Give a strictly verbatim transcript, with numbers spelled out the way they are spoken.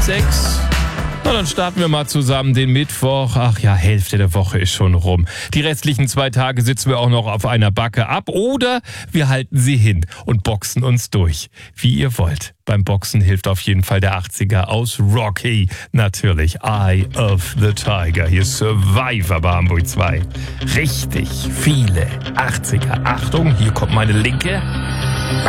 halb sechs. Na, dann starten wir mal zusammen den Mittwoch. Ach ja, Hälfte der Woche ist schon rum. Die restlichen zwei Tage sitzen wir auch noch auf einer Backe ab oder wir halten sie hin und boxen uns durch. Wie ihr wollt. Beim Boxen hilft auf jeden Fall der achtziger aus Rocky. Natürlich Eye of the Tiger. Hier ist Survivor bei Hamburg zwei. Richtig viele achtziger. Achtung, hier kommt meine linke.